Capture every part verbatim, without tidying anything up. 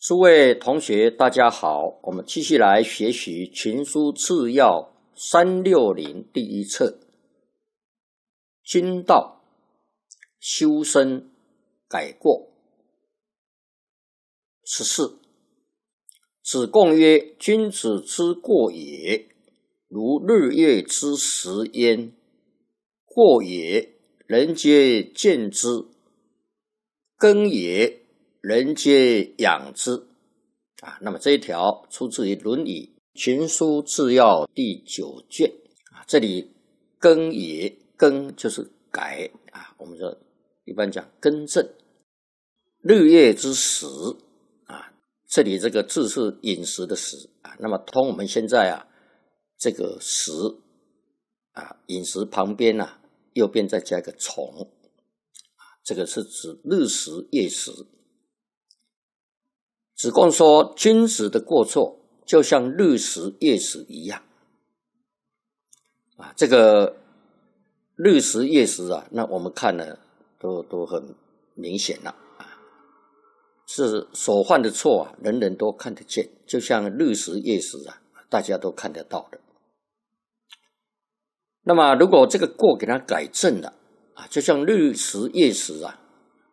诸位同学，大家好，我们继续来学习《群书治要》三六零第一册，君道修身改过。十四，子贡曰：君子之过也，如日月之食焉。过也，人皆见之；耕也，人皆养之。啊，那么这一条出自于《论语·群书治要》第九卷。啊，这里耕也，耕就是改啊，我们说一般讲更正。日月之食啊，这里这个字是饮食的食啊，那么同我们现在啊这个食啊饮食旁边啊右边再加一个从，这个是指日食夜食。子贡说，君子的过错就像日食夜食一样啊，这个日食夜食啊，那我们看呢都都很明显了啊，是所犯的错啊，人人都看得见，就像日食夜食啊，大家都看得到的。那么如果这个过给它改正了啊，就像日食夜食啊，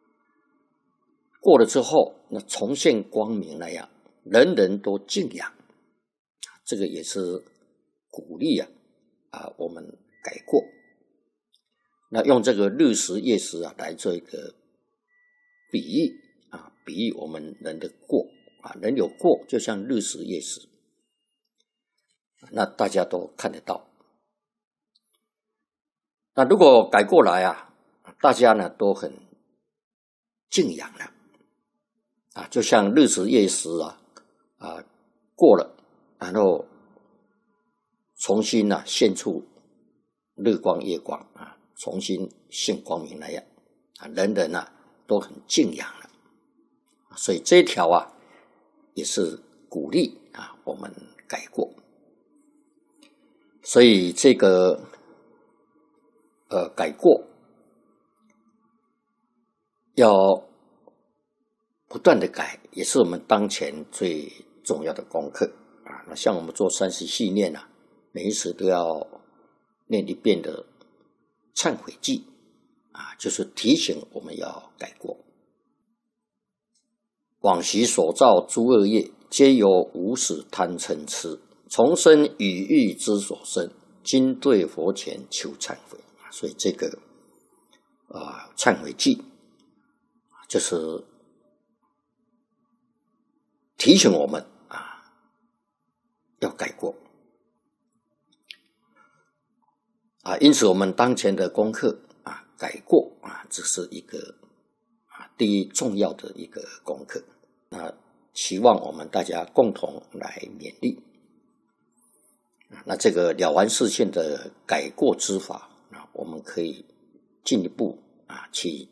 过了之后，那重现光明那样，人人都敬仰，这个也是鼓励啊啊我们改过。那用这个日食夜食啊来做一个比喻啊，比喻我们人的过啊，人有过就像日食夜食，那大家都看得到。那如果改过来啊，大家呢都很敬仰了。啊，就像日食夜食啊，啊过了，然后重新啊现出日光夜光啊，重新现光明那样啊，人人啊都很敬仰了。所以这一条啊也是鼓励啊我们改过。所以这个呃改过要不断的改，也是我们当前最重要的功课啊。那像我们做三十系念啊，每一次都要念一遍的忏悔记啊，就是提醒我们要改过。往昔所造诸恶业，皆由无始贪嗔痴，从生与欲之所生，今对佛前求忏悔。所以这个啊忏悔记就是提醒我们啊，要改过啊，因此我们当前的功课啊，改过啊，这是一个啊第一重要的一个功课。那希望我们大家共同来勉励。那这个了完视线的改过之法啊，我们可以进一步啊去